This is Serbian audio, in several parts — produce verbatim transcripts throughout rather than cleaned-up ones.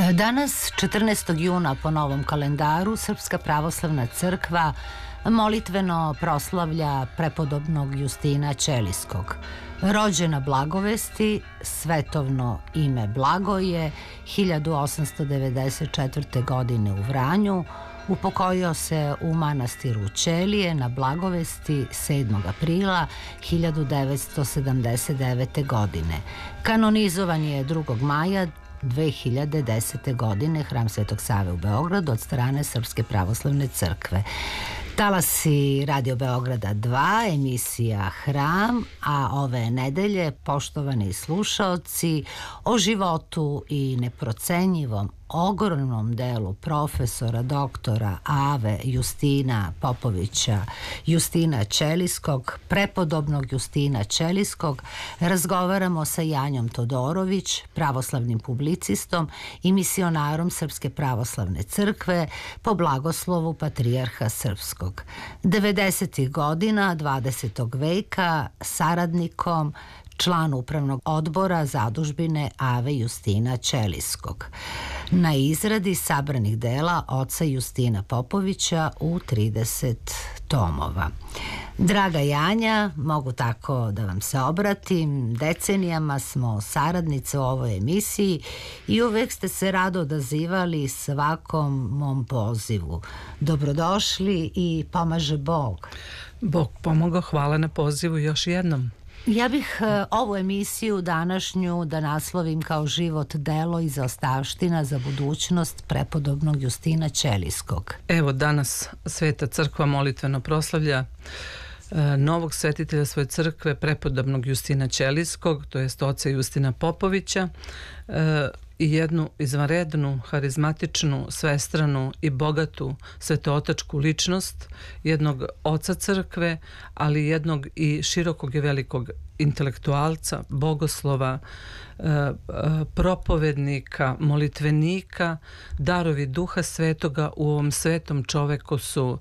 Danas, četrnaestog juna po novom kalendaru, Srpska pravoslavna crkva molitveno proslavlja prepodobnog Justina Ćelijskog. Rođen na Blagovesti, svetovno ime Blagoje, hiljadu osamsto devedeset četvrte. godine u Vranju, upokojio se u manastiru Ćelije na Blagovesti sedmog aprila hiljadu devetsto sedamdeset devete. godine. Kanonizovan je drugog maja dve hiljade desete. godine Hram Svetog Save u Beogradu od strane Srpske pravoslavne crkve. Talasi Radio Beograda dva, emisija Hram, a ove nedelje, poštovani slušaoci, o životu i neprocenjivom ogromnom delu profesora, doktora Ave Justina Popovića, Justina Ćelijskog, prepodobnog Justina Ćelijskog, razgovaramo sa Janjom Todorović, pravoslavnim publicistom i misionarom Srpske pravoslavne crkve po blagoslovu Patrijarha Srpskog. devedesetih godina dvadesetog veka saradnikom, član upravnog odbora zadužbine Ave Justina Ćelijskog. Na izradi sabranih dela oca Justina Popovića u trideset tomova. Draga Janja, mogu tako da vam se obratim, decenijama smo saradnice u ovoj emisiji i uvek ste se rado odazivali svakom mom pozivu. Dobrodošli i pomaže Bog. Bog pomogao, hvala na pozivu još jednom. Ja bih uh, ovu emisiju današnju da naslovim kao život, delo i zaostavština za budućnost prepodobnog Justina Ćelijskog. Evo, danas Sveta crkva molitveno proslavlja uh, novog svetitelja svoje crkve, prepodobnog Justina Ćelijskog, to jest oca Justina Popovića, uh, i jednu izvanrednu, harizmatičnu, svestranu i bogatu svetootačku ličnost, jednog oca crkve, ali jednog i širokog i velikog intelektualca, bogoslova, propovednika, molitvenika. Darovi Duha Svetoga u ovom svetom čoveku su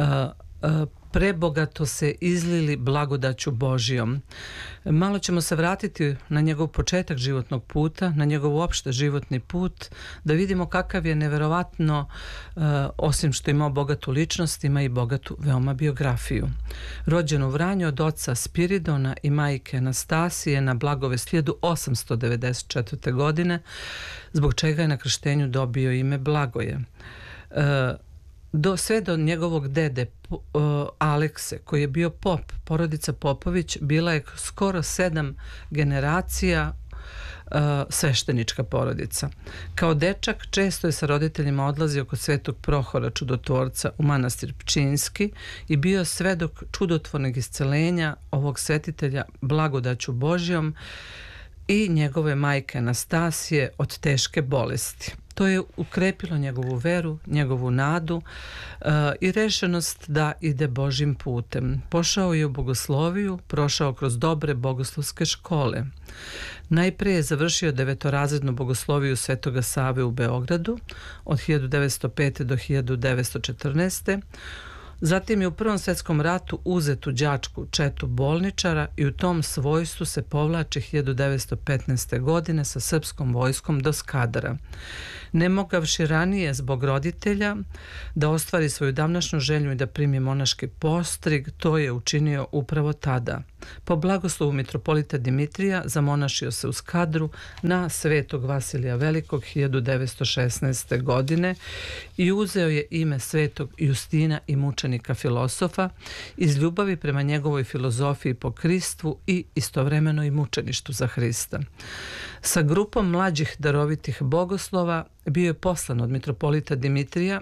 prebogato se izlili blagodaću Božijom. Malo ćemo se vratiti na njegov početak životnog puta, na njegov uopšte životni put, da vidimo kakav je neverovatno, uh, osim što ima bogatu ličnost, ima i bogatu veoma biografiju. Rođen u Vranju od oca Spiridona i majke Anastasije na Blagovest hiljadu osamsto devedeset četvrte. godine, zbog čega je na krštenju dobio ime Blagoje. Uh, Do, sve do njegovog dede uh, Alekse, koji je bio pop, porodica Popović bila je skoro sedam generacija uh, sveštenička porodica. Kao dečak često je sa roditeljima odlazio kod Svetog Prohora Čudotvorca u manastir Pčinjski i bio svedok čudotvornog iscelenja ovog svetitelja blagodaću Božjom i njegove majke Anastasije od teške bolesti. To je ukrepilo njegovu veru, njegovu nadu uh, i rešenost da ide Božjim putem. Pošao je u bogosloviju, prošao kroz dobre bogoslovske škole. Najpre je završio devetorazrednu bogosloviju Svetoga Save u Beogradu od hiljadu devetsto pete. do hiljadu devetsto četrnaeste. Zatim je u Prvom svjetskom ratu uzet u đačku četu bolničara i u tom svojstvu se povlači hiljadu devetsto petnaeste. godine sa srpskom vojskom do Skadara. Ne mogavši ranije zbog roditelja da ostvari svoju davnašnju želju i da primi monaški postrig, to je učinio upravo tada. Po blagoslovu mitropolita Dimitrija zamonašio se u Skadru na Svetog Vasilija Velikog hiljadu devetsto šesnaeste. godine i uzeo je ime Svetog Justina i mučenika filosofa iz ljubavi prema njegovoj filozofiji po Kristu i istovremeno i mučeništu za Hrista. Sa grupom mlađih darovitih bogoslova bio je poslan od mitropolita Dimitrija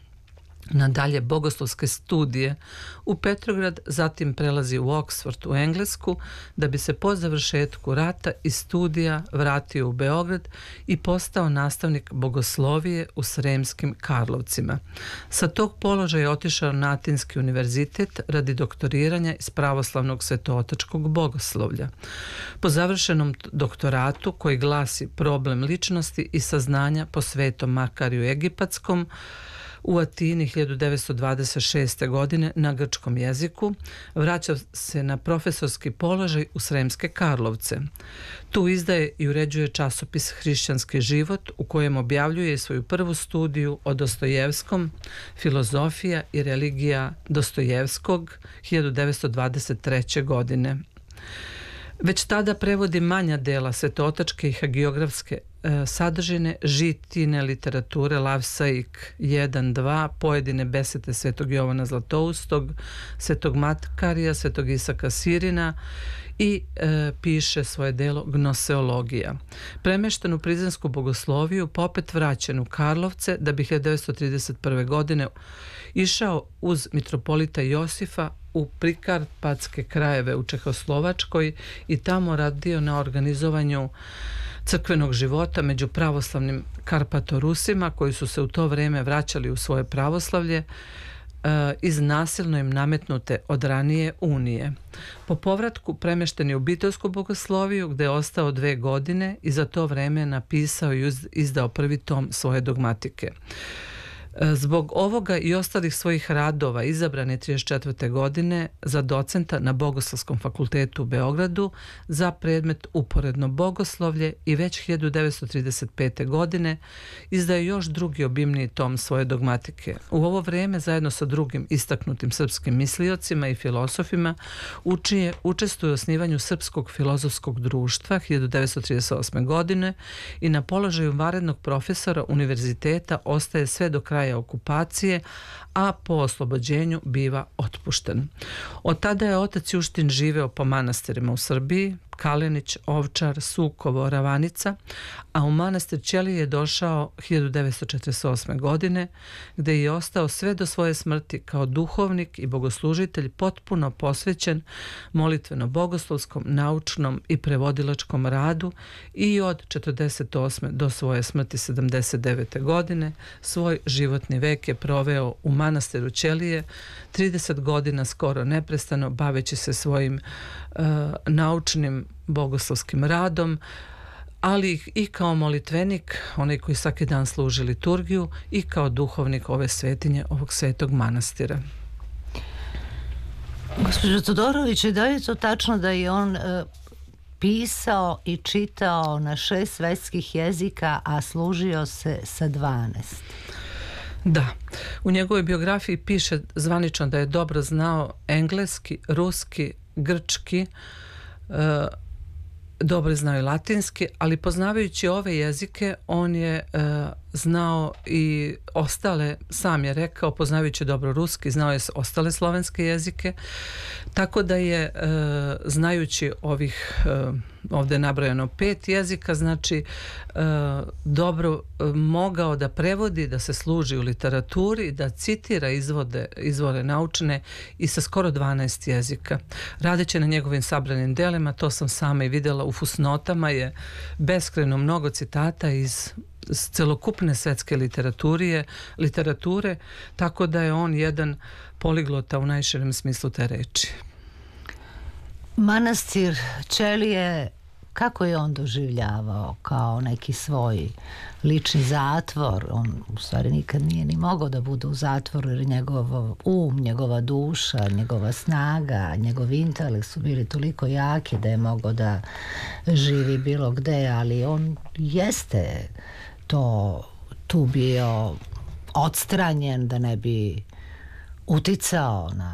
na dalje bogoslovske studije u Petrograd, zatim prelazi u Oxford u Englesku, da bi se po završetku rata i studija vratio u Beograd i postao nastavnik bogoslovije u Sremskim Karlovcima. Sa tog položaja je otišao na Atinski univerzitet radi doktoriranja iz pravoslavnog svetootačkog bogoslovlja. Po završenom doktoratu, koji glasi Problem ličnosti i saznanja po Svetom Makariju Egipatskom, u Atini hiljadu devetsto dvadeset šeste. godine na grčkom jeziku. Vraća se na profesorski položaj u Sremske Karlovce. Tu izdaje i uređuje časopis Hrišćanski život u kojem objavljuje svoju prvu studiju o Dostojevskom, Filozofija i religija Dostojevskog hiljadu devetsto dvadeset treće. godine. Već tada prevodi manja dela svetotačke i hagiografske e, sadržine, žitine literature Lavsaik jedan dva, pojedine besede svetog Jovana Zlatoustog, svetog Makarija, svetog Isaka Sirina i e, piše svoje delo Gnoseologija. Premešten u Prizrensku bogosloviju, pa opet vraćen u Karlovce, da bi hiljadu devetsto trideset prve. godine išao uz mitropolita Josifa u prikarpatske krajeve u Čehoslovačkoj i tamo radio na organizovanju crkvenog života među pravoslavnim Karpatorusima koji su se u to vrijeme vraćali u svoje pravoslavlje iz nasilno im nametnute od ranije unije. Po povratku premešten je u Bitolsku bogosloviju gdje je ostao dve godine i za to vrijeme napisao i izdao prvi tom svoje dogmatike. Zbog ovoga i ostalih svojih radova izabran je trideset četvrte. godine za docenta na Bogoslovskom fakultetu u Beogradu za predmet uporedno bogoslovlje i već hiljadu devetsto trideset pete. godine izdaje još drugi obimniji tom svoje dogmatike. U ovo vrijeme zajedno sa drugim istaknutim srpskim misliocima i filosofima učije, učestvuje u osnivanju Srpskog filozofskog društva hiljadu devetsto trideset osme. godine i na položaju vanrednog profesora univerziteta ostaje sve do kraja okupacije, a po oslobođenju biva otpušten. Od tada je otac Juštin živeo po manastirima u Srbiji, Kalenić, Ovčar, Sukovo, Ravanica, a u manastir Ćelije je došao hiljadu devetsto četrdeset osme. godine, gdje je ostao sve do svoje smrti kao duhovnik i bogoslužitelj potpuno posvećen molitveno-bogoslovskom, naučnom i prevodilačkom radu i od četrdeset osme. do svoje smrti sedamdeset devete. godine svoj životni vek je proveo u manastiru Ćelije, trideset godina skoro neprestano baveći se svojim uh, naučnim bogoslovskim radom, ali i kao molitvenik, onaj koji svaki dan služi liturgiju, i kao duhovnik ove svetinje, ovog svetog manastira. Gospođo Todorović, da je to tačno da je on uh, pisao i čitao na šest svetskih jezika, a služio se sa dvanaest? Da, u njegovoj biografiji piše zvanično da je dobro znao engleski, ruski, grčki, e, dobro znao i latinski, ali poznavajući ove jezike on je e, znao i ostale, sam je rekao, poznavajući dobro ruski, znao je ostale slovenske jezike, tako da je e, znajući ovih e, ovdje je nabrojeno pet jezika, znači e, dobro e, mogao da prevodi, da se služi u literaturi, da citira izvode, izvore naučne i sa skoro dvanaest jezika. Radeći na njegovim sabranim delima, to sam sama i vidjela u fusnotama, je beskrajno mnogo citata iz celokupne svetske literature, literature, tako da je on jedan poliglota u najširem smislu te reči. Manastir Ćelije, kako je on doživljavao? Kao neki svoj lični zatvor? On u stvari nikad nije ni mogao da bude u zatvoru, jer njegov um, njegova duša, njegova snaga, njegov intelekt su bili toliko jaki da je mogao da živi bilo gde, ali on jeste to tu bio odstranjen da ne bi uticao na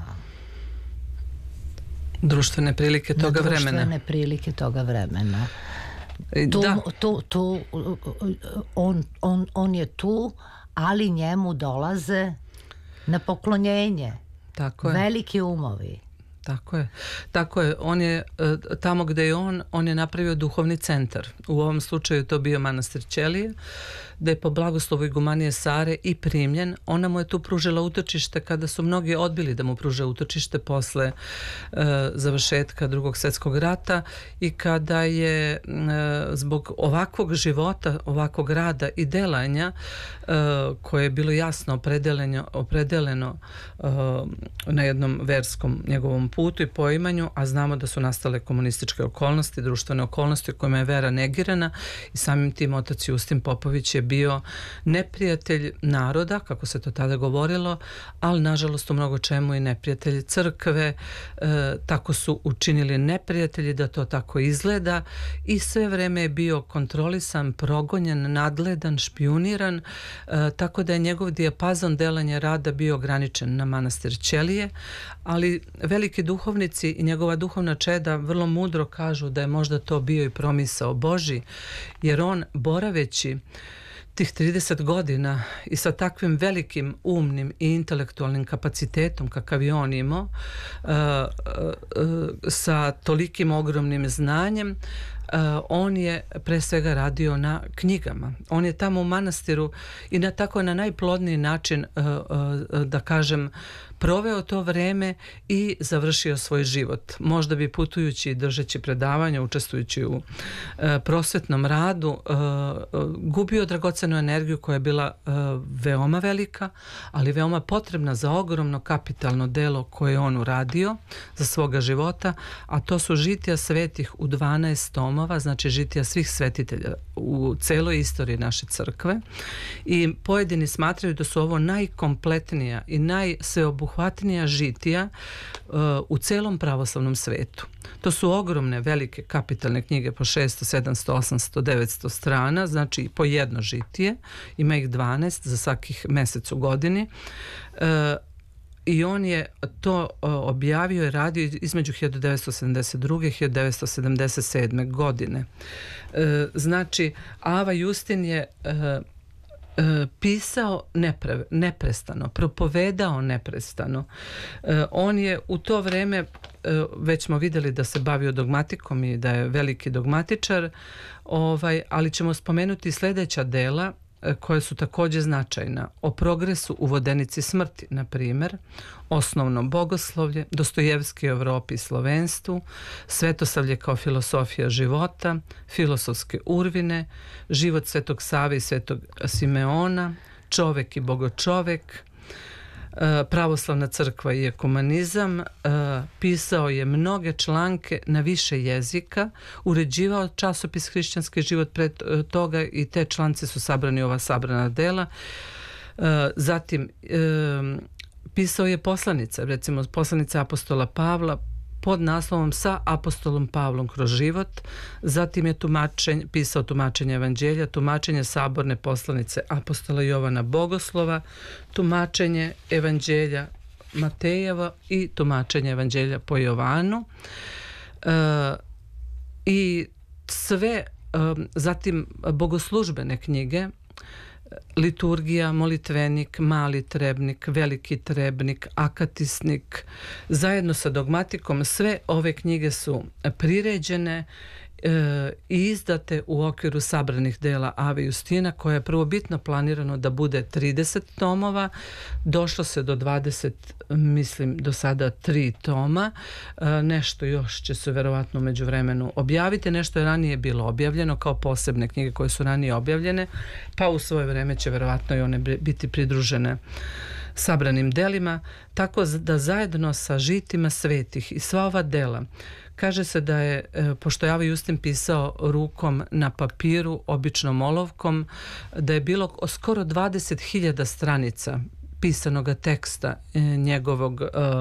društvene prilike toga na vremena. Društvene prilike toga vremena. Tu, da. tu, tu, on, on, on je tu, ali njemu dolaze na poklonjenje. Tako je. Veliki umovi. Tako je. Tako je. On je tamo gdje je on, on je napravio duhovni centar. U ovom slučaju to bio manastir Ćelije, da je po blagoslovu igumanije Sare i primljen. Ona mu je tu pružila utočište kada su mnogi odbili da mu pruže utočište posle e, završetka drugog svjetskog rata i kada je e, zbog ovakvog života, ovakvog rada i delanja e, koje je bilo jasno opredeljeno, opredeljeno e, na jednom verskom njegovom putu i poimanju, a znamo da su nastale komunističke okolnosti, društvene okolnosti u kojima je vera negirana i samim tim otac Justin Popović je bio neprijatelj naroda, kako se to tada govorilo, ali nažalost u mnogo čemu i neprijatelj crkve. E, tako su učinili neprijatelji da to tako izgleda i sve vreme je bio kontrolisan, progonjen, nadgledan, špijuniran, e, tako da je njegov dijapazon delanja rada bio ograničen na manastir Ćelije, ali veliki duhovnici i njegova duhovna čeda vrlo mudro kažu da je možda to bio i promisao Božji, jer on boraveći tih trideset godina i sa takvim velikim umnim i intelektualnim kapacitetom kakav je on imao, uh, uh, sa tolikim ogromnim znanjem, uh, on je pre svega radio na knjigama. On je tamo u manastiru i na tako na najplodniji način, uh, uh, da kažem, proveo to vreme i završio svoj život. Možda bi putujući i držeći predavanja, učestvujući u e, prosvetnom radu, e, gubio dragocenu energiju koja je bila e, veoma velika, ali veoma potrebna za ogromno kapitalno delo koje je on uradio za svoga života, a to su žitija svetih u dvanaest tomova, znači žitija svih svetitelja u celoj istoriji naše crkve, i pojedini smatraju da su ovo najkompletnija i najsveobuhvatnija žitija uh, u celom pravoslavnom svetu. To su ogromne, velike, kapitalne knjige po šesto, sedamsto, osamsto, devetsto strana, znači po jedno žitije, ima ih dvanaest za svakih mesec u godini. Uh, I on je to uh, objavio i radio između hiljadu devetsto sedamdeset druge i hiljadu devetsto sedamdeset sedme godine. Uh, znači, Ava Justin je uh, Uh, pisao nepre, neprestano, propovedao neprestano. Uh, on je u to vreme, uh, već smo vidjeli da se bavio dogmatikom i da je veliki dogmatičar, ovaj, ali ćemo spomenuti sljedeća dela uh, koje su također značajna. O progresu u vodenici smrti, na primjer, Osnovno bogoslovlje, Dostojevski u Evropi i slovenstvu, Svetosavlje kao filosofija života, Filosofske urvine, Život Svetog Save i Svetog Simeona, Čovek i bogočovek, Pravoslavna crkva i ekumenizam. Pisao je mnoge članke na više jezika, uređivao časopis Hrišćanski život pred toga i te članci su sabrani u ova sabrana dela. Zatim pisao je poslanica, recimo poslanica apostola Pavla pod naslovom Sa apostolom Pavlom kroz život. Zatim je tumačenje, pisao tumačenje evanđelja, tumačenje saborne poslanice apostola Jovana Bogoslova, tumačenje evanđelja Matejeva i tumačenje evanđelja po Jovanu. E, I sve, e, zatim bogoslužbene knjige, liturgija, molitvenik, mali trebnik, veliki trebnik, akatisnik, zajedno sa dogmatikom. Sve ove knjige su priređene e, i izdate u okviru sabranih dela Ave Justina, koja je prvobitno planirano da bude trideset tomova. Došlo se do dvadeset, mislim do sada tri toma. E, nešto još će se verovatno među vremenu objaviti. Nešto je ranije bilo objavljeno kao posebne knjige koje su ranije objavljene, pa u svoje vreme će verovatno i one biti pridružene sabranim delima, tako da zajedno sa žitima svetih i sva ova dela, kaže se da je, pošto je Ava Justin pisao rukom na papiru, običnom olovkom, da je bilo skoro dvadeset hiljada stranica pisanoga teksta njegovog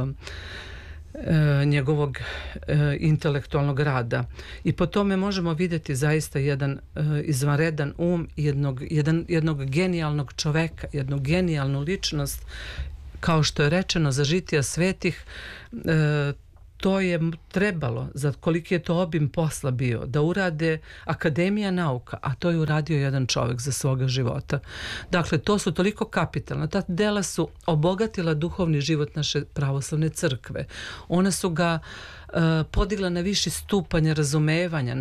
njegovog intelektualnog rada. I po tome možemo vidjeti zaista jedan izvanredan um jednog, jedan, jednog genijalnog čoveka, jednu genijalnu ličnost. Kao što je rečeno za žitija svetih, to je trebalo, za koliki je to obim posla bio, da urade Akademija nauka, a to je uradio jedan čovjek za svoga života. Dakle, to su toliko kapitalna. Ta dela su obogatila duhovni život naše pravoslavne crkve. Ona su ga uh, podigla na viši stupanj razumevanja,